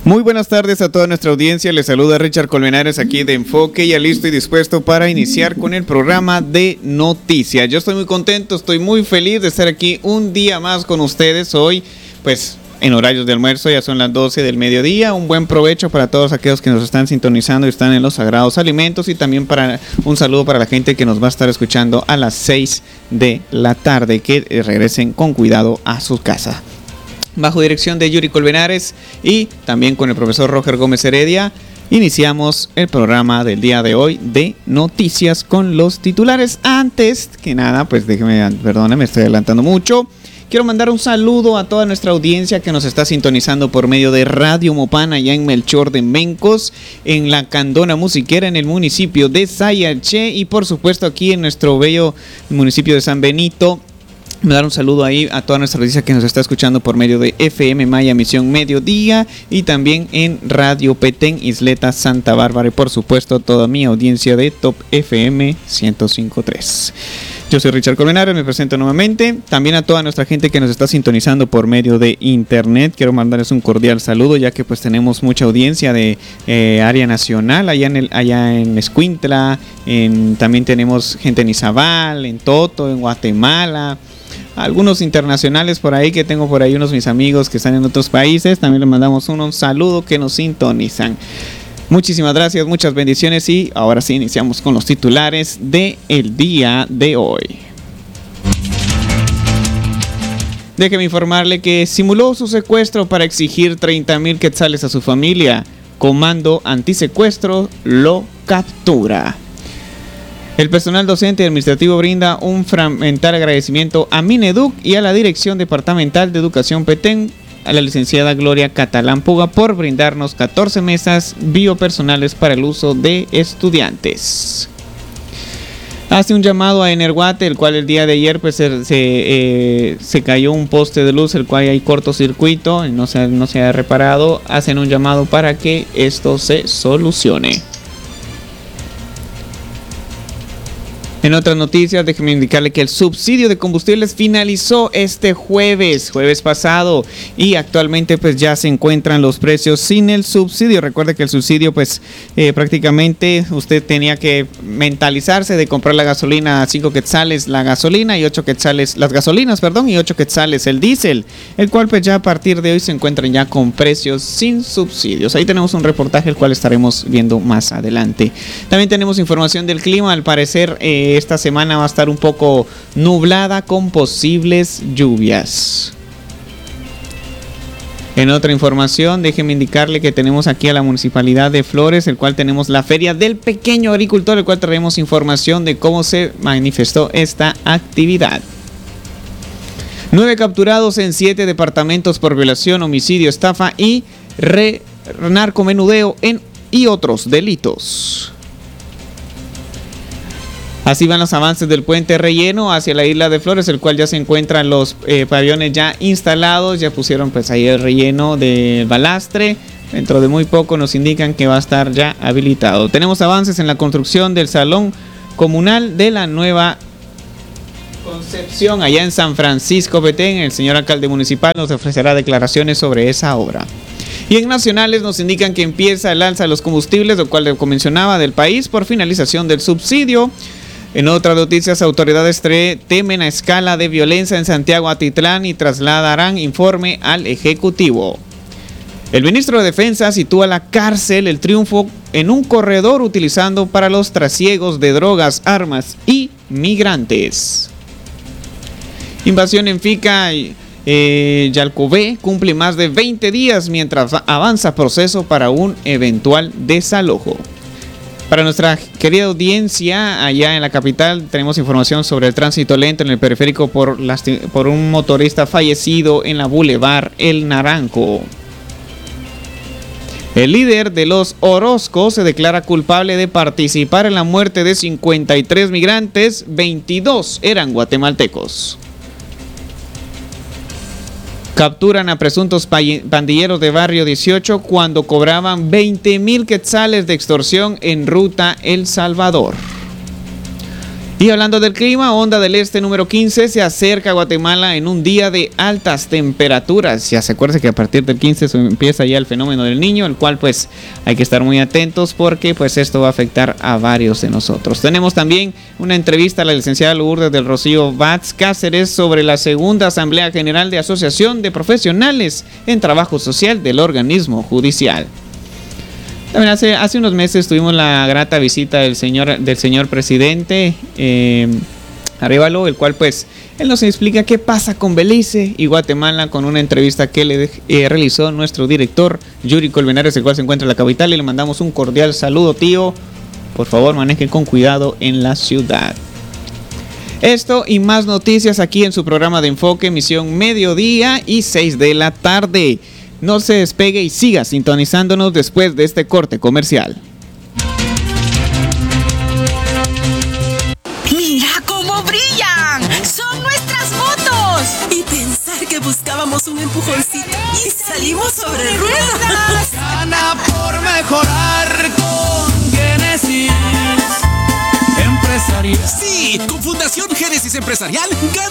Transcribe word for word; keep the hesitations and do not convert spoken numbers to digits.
Muy buenas tardes a toda nuestra audiencia, les saluda Richard Colmenares aquí de Enfoque, ya listo y dispuesto para iniciar con el programa de noticias. Yo estoy muy contento, estoy muy feliz de estar aquí un día más con ustedes hoy, pues en horarios de almuerzo, ya son las doce del mediodía. Un buen provecho para todos aquellos que nos están sintonizando y están en los sagrados alimentos, y también para un saludo para la gente que nos va a estar escuchando a las seis de la tarde, que regresen con cuidado a su casa. Bajo dirección de Yuri Colmenares y también con el profesor Roger Gómez Heredia, iniciamos el programa del día de hoy de noticias con los titulares. Antes que nada, pues déjeme, perdone, me estoy adelantando mucho. Quiero mandar un saludo a toda nuestra audiencia que nos está sintonizando por medio de Radio Mopana, allá en Melchor de Mencos, en la Candona Musiquera, en el municipio de Sayaché, y por supuesto aquí en nuestro bello municipio de San Benito. Me dar un saludo ahí a toda nuestra audiencia que nos está escuchando por medio de F M Maya Misión Mediodía y también en Radio Petén, Isleta Santa Bárbara, y por supuesto toda mi audiencia de Top F M ciento cinco punto tres. Yo soy Richard Colmenares, me presento nuevamente. También a toda nuestra gente que nos está sintonizando por medio de internet, quiero mandarles un cordial saludo, ya que pues tenemos mucha audiencia de eh, área nacional, allá en el, allá en Escuintla, en, también tenemos gente en Izabal, en Toto, en Guatemala. Algunos internacionales por ahí, que tengo por ahí unos mis amigos que están en otros países. También les mandamos un, un saludo, que nos sintonizan. Muchísimas gracias, muchas bendiciones, y ahora sí iniciamos con los titulares del día de hoy. Déjeme informarle que simuló su secuestro para exigir treinta mil quetzales a su familia. Comando antisecuestro lo captura. El personal docente y administrativo brinda un fragmental agradecimiento a Mineduc y a la Dirección Departamental de Educación Petén, a la licenciada Gloria Catalán Puga, por brindarnos catorce mesas biopersonales para el uso de estudiantes. Hace un llamado a Energuate, el cual el día de ayer pues se, se, eh, se cayó un poste de luz, el cual hay cortocircuito, no se, no se ha reparado. Hacen un llamado para que esto se solucione. En otras noticias, déjeme indicarle que el subsidio de combustibles finalizó este jueves, jueves pasado, y actualmente pues ya se encuentran los precios sin el subsidio. Recuerde que el subsidio pues eh, prácticamente usted tenía que mentalizarse de comprar la gasolina a cinco quetzales la gasolina y ocho quetzales, las gasolinas, perdón, y ocho quetzales el diésel, el cual pues ya a partir de hoy se encuentran ya con precios sin subsidios. Ahí tenemos un reportaje el cual estaremos viendo más adelante. También tenemos información del clima. Al parecer eh, esta semana va a estar un poco nublada con posibles lluvias. En otra información, déjeme indicarle que tenemos aquí a la Municipalidad de Flores, el cual tenemos la Feria del Pequeño Agricultor, el cual traemos información de cómo se manifestó esta actividad. Nueve capturados en siete departamentos por violación, homicidio, estafa y re- narcomenudeo en, y otros delitos. Así van los avances del puente relleno hacia la isla de Flores, el cual ya se encuentran los eh, pabellones ya instalados. Ya pusieron pues ahí el relleno del balastre. Dentro de muy poco nos indican que va a estar ya habilitado. Tenemos avances en la construcción del salón comunal de la nueva Concepción allá en San Francisco Petén. El señor alcalde municipal nos ofrecerá declaraciones sobre esa obra. Y en nacionales nos indican que empieza el alza de los combustibles, lo cual como mencionaba, del país por finalización del subsidio. En otras noticias, autoridades temen a escala de violencia en Santiago Atitlán y trasladarán informe al Ejecutivo. El ministro de Defensa sitúa la cárcel El Triunfo en un corredor utilizando para los trasiegos de drogas, armas y migrantes. Invasión en Finca eh, Yalcové cumple más de veinte días mientras avanza proceso para un eventual desalojo. Para nuestra querida audiencia allá en la capital, tenemos información sobre el tránsito lento en el periférico por, lasti- por un motorista fallecido en la Boulevard El Naranjo. El líder de los Orozcos se declara culpable de participar en la muerte de cincuenta y tres migrantes, veintidós eran guatemaltecos. Capturan a presuntos pandilleros de Barrio dieciocho cuando cobraban veinte mil quetzales de extorsión en ruta El Salvador. Y hablando del clima, onda del este número quince se acerca a Guatemala en un día de altas temperaturas. Ya se acuerda que a partir del quince se empieza ya el fenómeno del Niño, el cual pues hay que estar muy atentos porque pues esto va a afectar a varios de nosotros. Tenemos también una entrevista a la licenciada Lourdes del Rocío Batz Cáceres sobre la segunda Asamblea General de Asociación de Profesionales en Trabajo Social del organismo judicial. También hace, hace unos meses tuvimos la grata visita del señor, del señor presidente eh, Arévalo, el cual pues él nos explica qué pasa con Belice y Guatemala con una entrevista que le eh, realizó nuestro director Yuri Colmenares, el cual se encuentra en la capital, y le mandamos un cordial saludo, tío. Por favor, manejen con cuidado en la ciudad. Esto y más noticias aquí en su programa de enfoque, emisión mediodía y seis de la tarde. No se despegue y siga sintonizándonos después de este corte comercial. ¡Mira cómo brillan! ¡Son nuestras motos! Y pensar que buscábamos un empujoncito y salimos sobre ruedas. Gana por mejorar con Génesis Empresarial. Sí, con Fundación Génesis Empresarial, gana